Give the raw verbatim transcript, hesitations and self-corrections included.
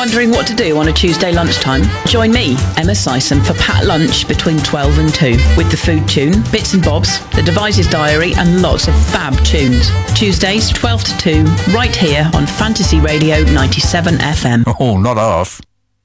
Wondering what to do on a Tuesday lunchtime? Join me, Emma Sison, for Pat Lunch between twelve and two with the Food Tune, Bits and Bobs, the Devices Diary and lots of fab tunes. Tuesdays twelve to two, right here on Fantasy Radio ninety-seven F M. Oh, not half.